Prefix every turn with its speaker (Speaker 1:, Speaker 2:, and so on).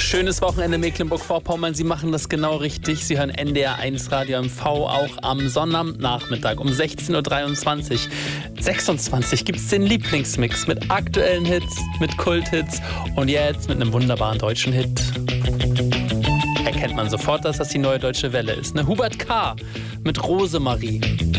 Speaker 1: Schönes Wochenende Mecklenburg-Vorpommern. Sie machen das genau richtig. Sie hören NDR 1 Radio MV auch am Sonnabendnachmittag um 16.23 Uhr. 26 gibt es den Lieblingsmix mit aktuellen Hits, mit Kulthits und jetzt mit einem wunderbaren deutschen Hit. Erkennt man sofort, dass das die Neue Deutsche Welle ist. Ne? Hubert K. mit Rosemarie.